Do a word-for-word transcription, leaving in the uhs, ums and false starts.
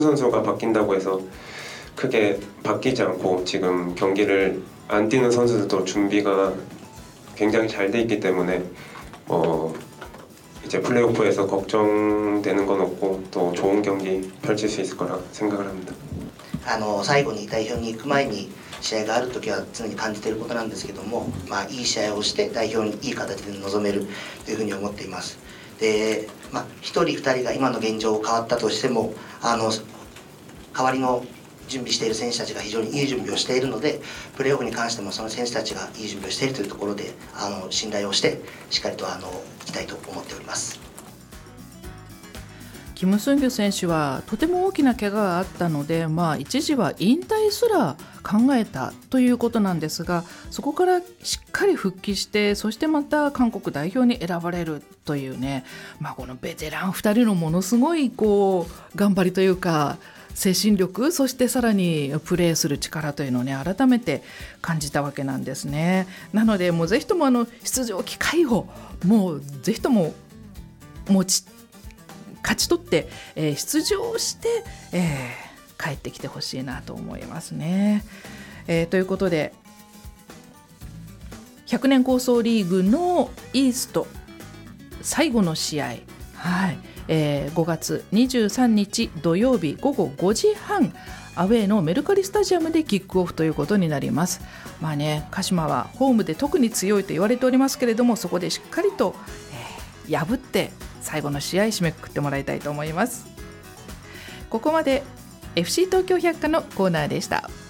선수가 바뀐다고 해서 크게 바뀌지 않고 지금 경기를 안 뛰는 선수들도 준비가 굉장히 잘 돼 있기 때문에 어 이제 플레이오프에서 걱정되는 건 없고 또 좋은 경기 펼칠 수 있을 거라 생각을 합니다. あの最後に代表に行く前に試合がある時は常に感じていることなんですけども、まあ、いい試合をして代表にいい形で臨めるというふうに思っています。で、まあ、ひとりふたりが今の現状変わったとしてもあの代わりの準備している選手たちが非常にいい準備をしているので、プレーオフに関してもその選手たちがいい準備をしているというところであの信頼をしてしっかりとあのいきたいと思っております。 キム・スンギュ選手はとても大きな怪我があったので、まあ、一時は引退すら考えたということなんですが、そこからしっかり復帰して、そしてまた韓国代表に選ばれるというね、まあ、このベテランふたりのものすごいこう頑張りというか精神力、そしてさらにプレーする力というのをね改めて感じたわけなんですね。なのでもうぜひともあの出場機会をもうぜひとも持ち勝ち取って、えー、出場して、えー、帰ってきてほしいなと思いますね。えー、ということでひゃくねん構想リーグのイースト最後の試合、はいえー、ごがつにじゅうさんにち土曜日ごごごじはんアウェーのメルカリスタジアムでキックオフということになります。まあね、鹿島はホームで特に強いと言われておりますけれども、そこでしっかりと、えー、破って最後の試合締めくくってもらいたいと思います。ここまで エフシー 東京百貨のコーナーでした。